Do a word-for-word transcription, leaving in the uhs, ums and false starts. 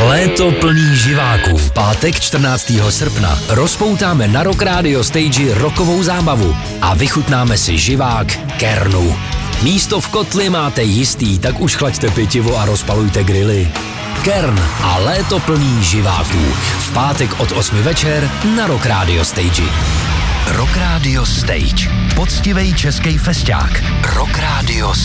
Léto plný živáků. V pátek čtrnáctého srpna rozpoutáme na Rock Radio Stage rockovou zábavu a vychutnáme si živák Kernu. Místo v kotli máte jistý, tak už chlaďte pitivo a rozpalujte grily. Kern a léto plný živáků. V pátek od osmi večer na Rock Radio Stage. Rock Radio Stage. Poctivej český festák. Rock Radio